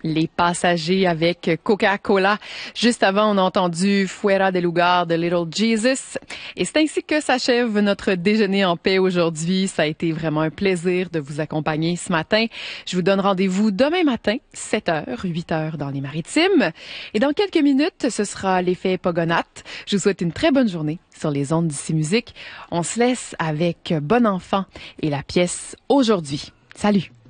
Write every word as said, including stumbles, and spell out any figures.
Les Passagers avec Coca-Cola. Juste avant, on a entendu Fuera del Lugar de Little Jesus. Et c'est ainsi que s'achève notre déjeuner en paix aujourd'hui. Ça a été vraiment un plaisir de vous accompagner ce matin. Je vous donne rendez-vous demain matin, sept heures, huit heures dans les Maritimes. Et dans quelques minutes, ce sera l'effet Pogonat. Je vous souhaite une très bonne journée sur les ondes d'Ici Musique. On se laisse avec Bon Enfant et la pièce Aujourd'hui. Salut!